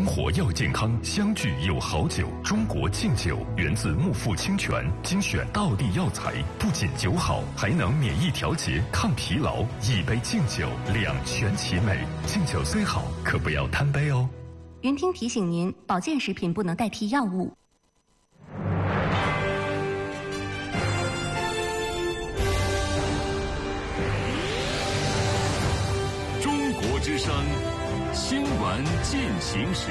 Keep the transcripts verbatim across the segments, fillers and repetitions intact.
活要健康，相聚有好酒。中国敬酒源自木富清泉，精选道地药材，不仅酒好，还能免疫调节、抗疲劳。一杯敬酒，两全其美。敬酒虽好，可不要贪杯哦。 云听提醒您，保健食品不能代替药物。 中国之声新闻进行时。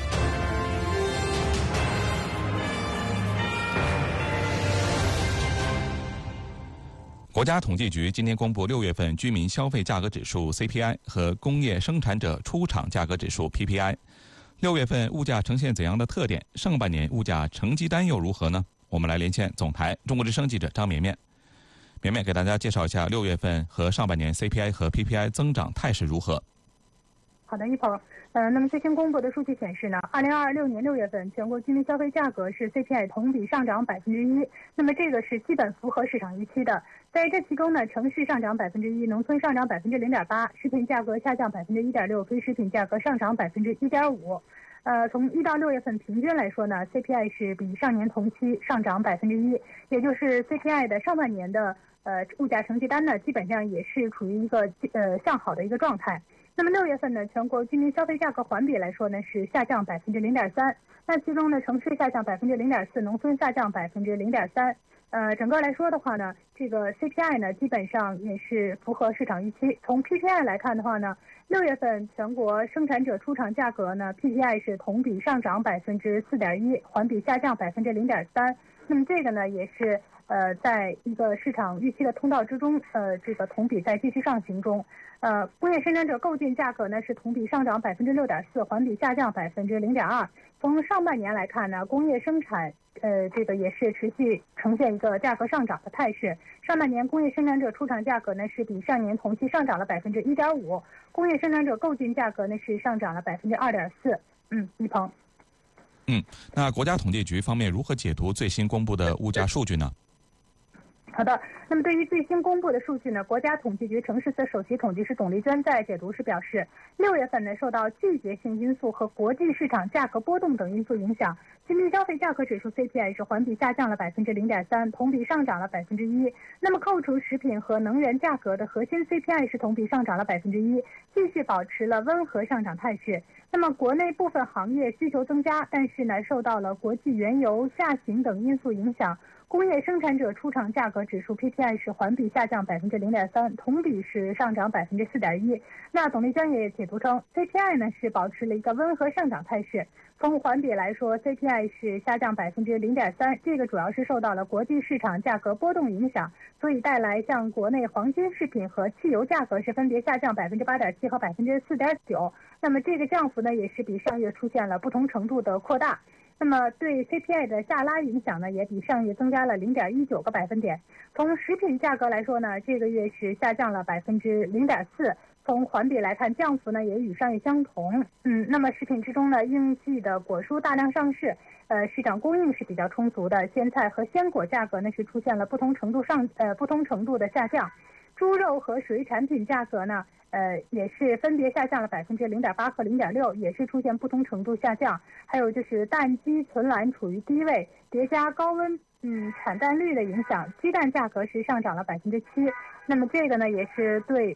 国家统计局今天公布六月份居民消费价格指数 C P I 和工业生产者出厂价格指数 P P I。六月份物价呈现怎样的特点？上半年物价成绩单又如何呢？我们来连线总台中国之声记者张绵绵。绵绵给大家介绍一下六月份和上半年 C P I 和 P P I 增长态势如何。 好的，一鹏。呃，那么最新公布的数据显示呢，二零二六年六月份全国居民消费价格是 C P I 同比上涨百分之一，那么这个是基本符合市场预期的。在这其中呢，城市上涨百分之一，农村上涨百分之零点八，食品价格下降百分之一点六，非食品价格上涨百分之一点五。呃，从一到六月份平均来说呢 ，C P I 是比上年同期上涨百分之一，也就是 C P I 的上半年的呃物价成绩单呢，基本上也是处于一个呃向好的一个状态。那么六月份呢，全国居民消费价格环比来说呢是下降百分之零点三，那其中呢城市下降百分之零点四，农村下降百分之零点三。呃，整个来说的话呢，这个 C P I 呢基本上也是符合市场预期。从 P P I 来看的话呢，六月份全国生产者出厂价格呢 P P I 是同比上涨百分之四点一，环比下降百分之零点三。那么这个呢也是呃在一个市场预期的通道之中，呃这个同比在继续上行中。呃，工业生产者购进价格呢是同比上涨百分之六点四，环比下降百分之零点二。从上半年来看呢，工业生产呃这个也是持续呈现一个价格上涨的态势。上半年工业生产者出厂价格呢是比上年同期上涨了百分之一点五，工业生产者购进价格呢是上涨了百分之二点四。嗯，一鹏。 嗯，那国家统计局方面如何解读最新公布的物价数据呢？ 好的，那么对于最新公布的数据呢，国家统计局城市司首席统计师董丽娟在解读时表示，六月份呢受到季节性因素和国际市场价格波动等因素影响，居民消费价格指数 C P I 是环比下降了百分之零点三，同比上涨了百分之一。那么扣除食品和能源价格的核心 C P I 是同比上涨了百分之一，继续保持了温和上涨态势。那么国内部分行业需求增加，但是呢受到了国际原油下行等因素影响。工业生产者出厂价格指数 P P I 是环比下降百分之零点三，同比是上涨百分之四点一。那董丽娟也解读称 ，C P I 呢是保持了一个温和上涨态势。从环比来说 ，C P I 是下降百分之零点三，这个主要是受到了国际市场价格波动影响，所以带来像国内黄金饰品和汽油价格是分别下降百分之八点七和百分之四点九。那么这个降幅呢，也是比上月出现了不同程度的扩大。那么对 C P I 的下拉影响呢，也比上月增加了零点一九个百分点。从食品价格来说呢，这个月是下降了百分之零点四。从环比来看，降幅呢也与上月相同。嗯，那么食品之中呢，应季的果蔬大量上市，呃，市场供应是比较充足的。鲜菜和鲜果价格呢是出现了不同程度上呃不同程度的下降。猪肉和水产品价格呢，呃，也是分别下降了百分之零点八和零点六，也是出现不同程度下降。还有就是蛋鸡存栏处于低位，叠加高温嗯产蛋率的影响，鸡蛋价格是上涨了百分之七。那么这个呢，也是对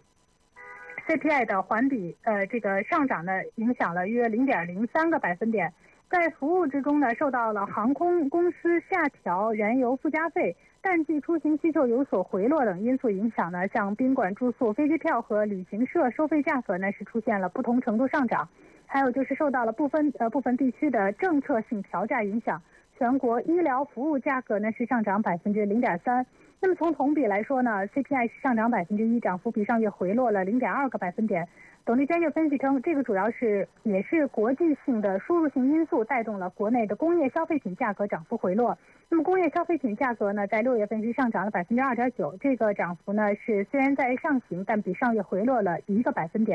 C P I 的环比呃这个上涨呢影响了约零点零三个百分点。在服务之中呢，受到了航空公司下调燃油附加费、淡季出行需求有所回落等因素影响呢，像宾馆住宿、飞机票和旅行社收费价格呢是出现了不同程度上涨。还有就是受到了部分呃部分地区的政策性调价影响，全国医疗服务价格呢是上涨百分之零点三。那么从同比来说呢 ，C P I 是上涨百分之一，涨幅比上月回落了零点二个百分点。董丽娟就分析称，这个主要是也是国际性的输入性因素带动了国内的工业消费品价格涨幅回落。那么工业消费品价格呢，在六月份是上涨了百分之二点九，这个涨幅呢是虽然在上行，但比上月回落了一个百分点。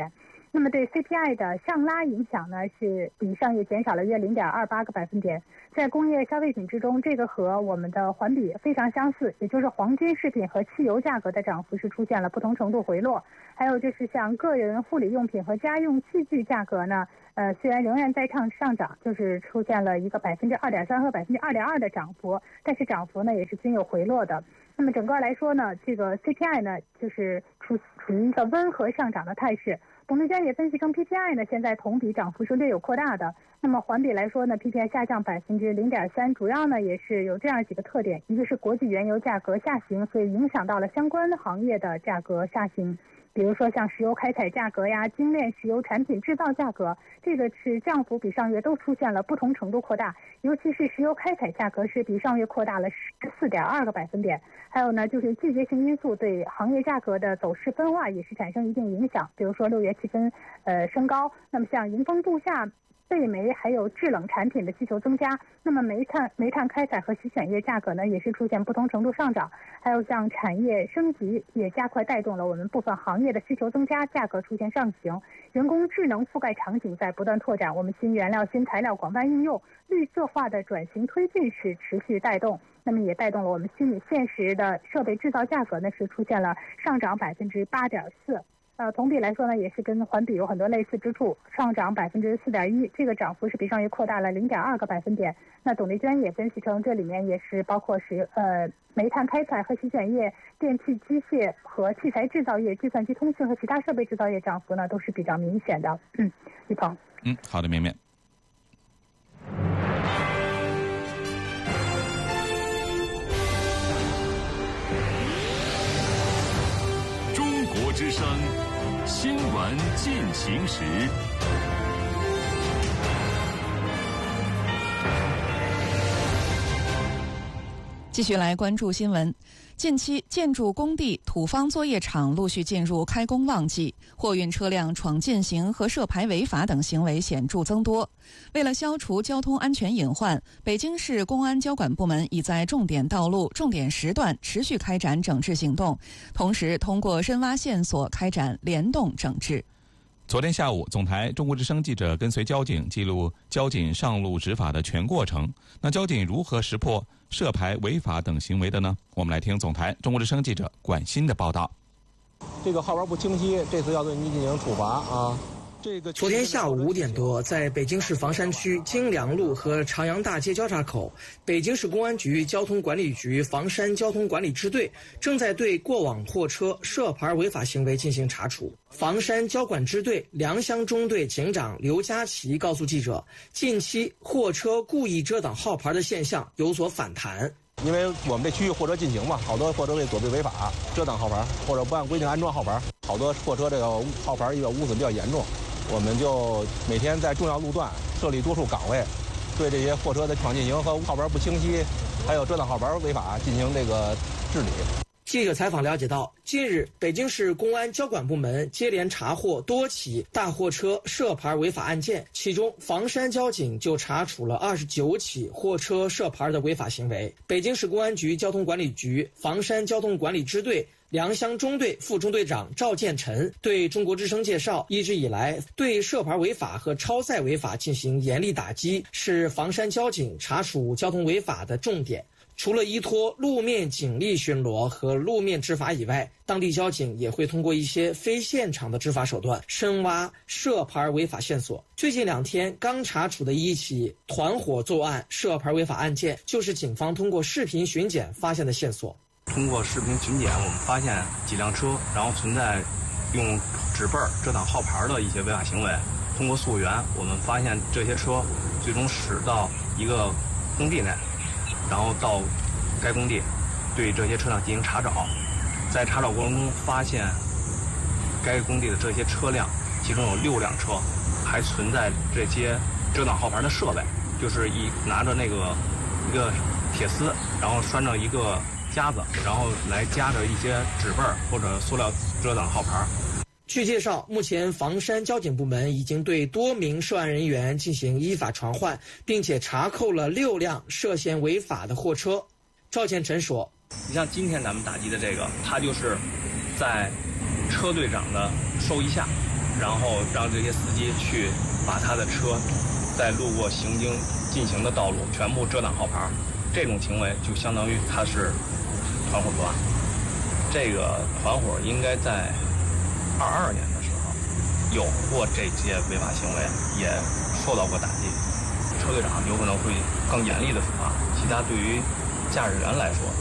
那么对 C P I 的上拉影响呢，是比上月减少了约 零点二八个百分点。在工业消费品之中，这个和我们的环比非常相似，也就是黄金饰品和汽油价格的涨幅是出现了不同程度回落。还有就是像个人护理用品和家用器具价格呢，呃，虽然仍然在上上涨，就是出现了一个百分之二点三和百分之二点二的涨幅，但是涨幅呢也是均有回落的。那么整个来说呢，这个 C P I 呢就是处处于一个温和上涨的态势。董立娟也分析称 ，P P I 呢现在同比涨幅是略有扩大的。那么环比来说呢 ，P P I 下降百分之零点三，主要呢也是有这样几个特点：一个是国际原油价格下行，所以影响到了相关行业的价格下行。比如说像石油开采价格呀、精炼石油产品制造价格，这个是降幅比上月都出现了不同程度扩大，尤其是石油开采价格是比上月扩大了十四点二个百分点。还有呢，就是季节性因素对行业价格的走势分化也是产生一定影响。比如说六月气温呃升高，那么像迎风度夏、焙煤还有制冷产品的需求增加，那么煤炭、煤炭开采和洗选业价格呢也是出现不同程度上涨，还有像产业升级也加快带动了我们部分行业的需求增加，价格出现上行。人工智能覆盖场景在不断拓展，我们新原料、新材料广泛应用，绿色化的转型推进是持续带动，那么也带动了我们虚拟现实的设备制造价格呢是出现了上涨百分之八点四。呃，同比来说呢，也是跟环比有很多类似之处，上涨百分之四点一，这个涨幅是比上月扩大了零点二个百分点。那董丽娟也分析称，这里面也是包括是呃煤炭开采和洗选业、电气机械和器材制造业、计算机通讯和其他设备制造业涨幅呢都是比较明显的。嗯，一鹏。 嗯，好的，绵绵。 中国之声。新闻进行时， 继续来关注新闻。近期，建筑工地、土方作业场陆续进入开工旺季，货运车辆闯禁行和涉牌违法等行为显著增多。为了消除交通安全隐患，北京市公安交管部门已在重点道路、重点时段持续开展整治行动，同时通过深挖线索开展联动整治。 昨天下午，总台中国之声记者跟随交警记录交警上路执法的全过程。那交警如何识破涉牌违法等行为的呢？我们来听总台中国之声记者管鑫的报道。 这个号牌不清晰，这次要对你进行处罚啊。这个昨天下午五点多，在北京市房山区京良路和长阳大街交叉口，北京市公安局交通管理局房山交通管理支队正在对过往货车涉牌违法行为进行查处。房山交管支队良乡中队警长刘佳琪告诉记者，近期货车故意遮挡号牌的现象有所反弹。 因为我们这区域货车禁行嘛，好多货车为躲避违法遮挡号牌，或者不按规定安装号牌，好多货车这个号牌一个污损比较严重。我们就每天在重要路段设立多处岗位，对这些货车的闯禁行和号牌不清晰，还有遮挡号牌违法进行这个治理。 记者采访了解到，近日北京市公安交管部门接连查获多起大货车涉牌违法案件，其中房山交警就查处了二十九起货车涉牌的违法行为。北京市公安局交通管理局房山交通管理支队良乡中队副中队长赵建臣对中国之声介绍，一直以来对涉牌违法和超载违法进行严厉打击，是房山交警查处交通违法的重点。除了依托路面警力巡逻和路面执法以外，当地交警也会通过一些非现场的执法手段，深挖涉牌违法线索。最近两天刚查处的一起团伙作案涉牌违法案件，就是警方通过视频巡检发现的线索。 通过视频巡检，我们发现几辆车，然后存在用纸背遮挡号牌的一些违法行为。通过溯源，我们发现这些车最终驶到一个工地内，然后到该工地对这些车辆进行查找。在查找过程中，发现该工地的这些车辆，其中有六辆车还存在这些遮挡号牌的设备，就是一拿着那个一个铁丝，然后拴着一个夹子，然后来夹着一些纸背或者塑料遮挡号牌。 据介绍，目前房山交警部门已经对多名涉案人员进行依法传唤，并且查扣了六辆涉嫌违法的货车。赵建臣说：“ 你像今天咱们打击的这个，他就是在车队长的授意下， 然后让这些司机去把他的车在路过行经进行的道路全部遮挡号牌，这种行为就相当于他是团伙作案。这个团伙应该在二二年的时候有过这些违法行为，也受到过打击。车队长有可能会更严厉的处罚，其他对于驾驶员来说